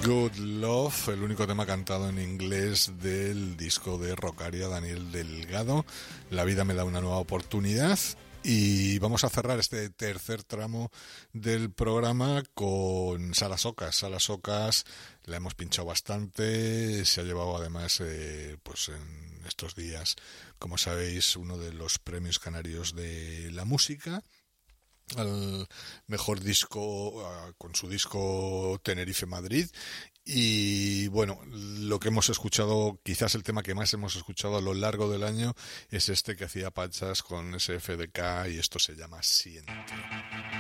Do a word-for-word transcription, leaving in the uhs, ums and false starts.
Good Love, el único tema cantado en inglés del disco de Rockaria, Daniel Delgado. La vida me da una nueva oportunidad. Y vamos a cerrar este tercer tramo del programa con Salas Ocas. Salas Ocas la hemos pinchado bastante, se ha llevado además eh, pues en estos días, como sabéis, uno de los premios canarios de la música al mejor disco, con su disco Tenerife Madrid. Y bueno, lo que hemos escuchado, quizás el tema que más hemos escuchado a lo largo del año, es este que hacía Pachas con S F D K, y esto se llama Siente.